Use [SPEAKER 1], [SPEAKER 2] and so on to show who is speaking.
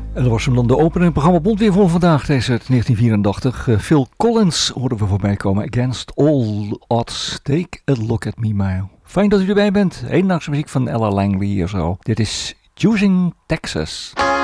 [SPEAKER 1] En dat was hem dan de opening programma Bond weer voor vandaag. Deze uit 1984. Phil Collins hoorden we voorbij komen. Against All Odds. Take a look at me, my. Fijn dat u erbij bent. Hedendaagse muziek van Ella Langley hier zo. Dit is Choosing Texas.